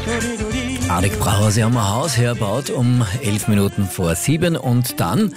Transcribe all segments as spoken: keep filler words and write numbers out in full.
Arik Brauer, Sie haben ein Haus hergebaut um elf Minuten vor sieben und dann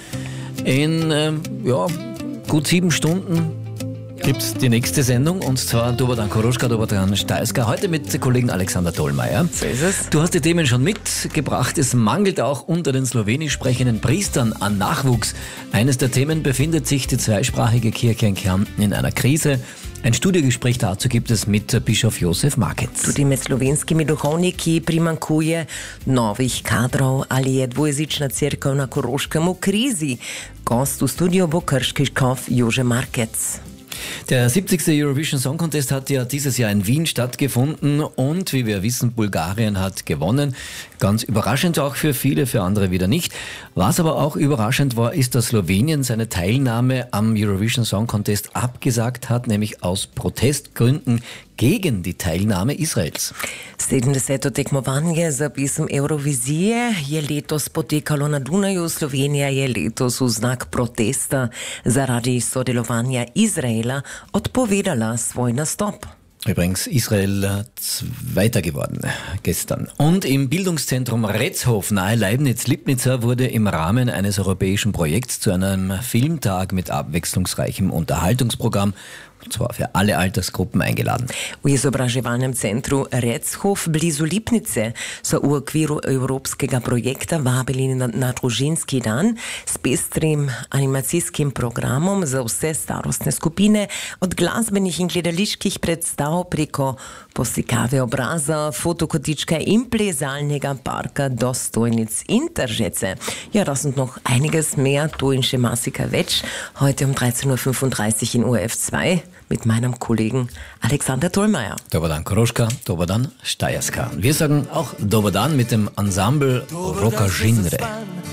in ähm, ja, gut sieben Stunden gibt es die nächste Sendung, und zwar Dobodan Koroschka, Dobodan Steiska, heute mit dem Kollegen Alexander Dollmeier. So ist es. Du hast die Themen schon mitgebracht. Es mangelt auch unter den slowenisch sprechenden Priestern an Nachwuchs. Eines der Themen befindet sich die zweisprachige Kirche in Kärnten in einer Krise. Ein Studiogespräch dazu gibt es mit Bischof Josef Markec. Tudi med slovenskimi duhovniki primankuje novih kadrov, ali je dvojezična cerkev na Koroškem v krizi. Gost v studiu bo krški škof Jože Markec. Der siebzigste Eurovision Song Contest hat ja dieses Jahr in Wien stattgefunden und wie wir wissen, Bulgarien hat gewonnen. Ganz überraschend auch für viele, für andere wieder nicht. Was aber auch überraschend war, ist, dass Slowenien seine Teilnahme am Eurovision Song Contest abgesagt hat, nämlich aus Protestgründen gegen die Teilnahme Izraels. sedemdeseto tekmovanje za pisem Eurovizije je letos potekalo na Dunaju. Slovenija je letos v znak protesta zaradi sodelovanja Izraela odpovedala svoj nastop. Übrigens Israel Zweiter geworden gestern. Und im Bildungszentrum Retzhof nahe Leibniz-Lipnica wurde im Rahmen eines europäischen Projekts zu einem Filmtag mit abwechslungsreichem Unterhaltungsprogramm, und zwar für alle Altersgruppen, eingeladen. V izobraževalnem centru Retzhof blizu Lipnice so v okviru evropskega projekta vabili na, na družinski dan s pestrim animacijskim programom za vse starostne skupine, od glasbenih in gledaliških predstav preko poslikave obraza, fotokotička in plezalnega parka do stojnic in tržnice. Ja, das und noch einiges mehr, to in še marsikaj več, heute um dreizehn Uhr fünfunddreißig in O R F zwei mit meinem Kollegen Alexander Dollmeier. Dobodan Koroschka, Dobodan Steiska. Wir sagen auch Dobodan mit dem Ensemble Roka Žinre.